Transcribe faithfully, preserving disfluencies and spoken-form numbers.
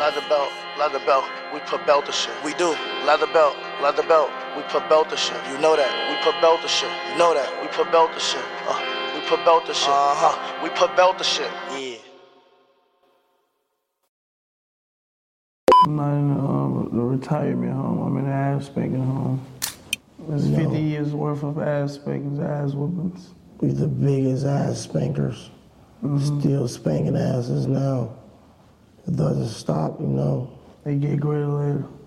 Leather belt, leather belt, we put belt to shit. We do. Leather belt, leather belt, we put belt to shit. You know that. We put belt to shit. You know that. We put belt to shit. Uh, we put belt to shit. Uh-huh. Uh, we put belt to shit. Yeah. I'm not in the, um, the retirement home. I'm in the ass spanking home. There's No. fifty years worth of ass spankings, ass whoopings. We the biggest ass spankers. Mm-hmm. Still spanking asses now. It doesn't stop, you know. They get greater later.